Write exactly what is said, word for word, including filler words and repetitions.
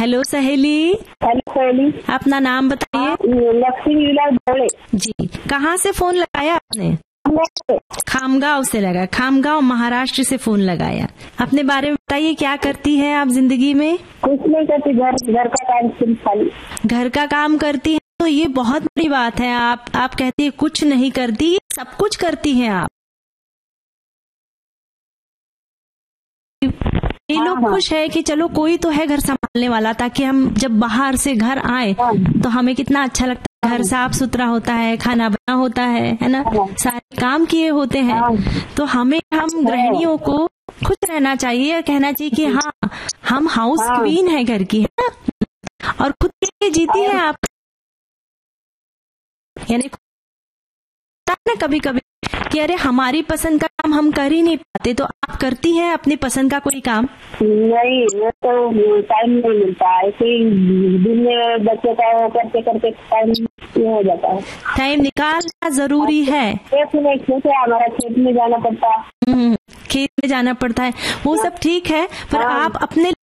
Hello सहेली। Hello सहेली। अपना नाम बताइए। लक्ष्मी विलास दौड़े। जी, कहाँ से फोन लगाया आपने? खामगांव से लगा। खामगांव महाराष्ट्र से फोन लगाया। अपने बारे में बताइए, क्या करती है आप जिंदगी में? कुछ नहीं करती, घर घर का काम सिर्फ खाली। घर का काम करती है, तो ये बहुत बड़ी बात है। आप आप कहती है कुछ नहीं करती, सब कुछ करती हैं आप। ये लोग हाँ, खुश है कि चलो कोई तो है घर संभालने वाला, ताकि हम जब बाहर से घर आए तो हमें कितना अच्छा लगता है। घर साफ सुथरा होता है, खाना बना होता है है ना, सारे काम किए होते हैं। तो हमें हम गृहिणियों को खुश रहना चाहिए और कहना चाहिए कि हाँ, हम हाउस क्वीन है घर की, है ना, और खुद के लिए जीती है आप। यानी ना कभी कभी कि अरे हमारी पसंद का काम हम कर ही नहीं पाते, तो आप करती हैं अपनी पसंद का कोई काम? नहीं, वो तो टाइम नहीं मिलता, ऐसे ही दिन में बच्चे का करते करते टाइम हो जाता है। टाइम निकालना जरूरी है। खेत में खेत है हमारा, खेत में जाना पड़ता है। खेत में जाना पड़ता है, वो सब ठीक है, पर आप अपने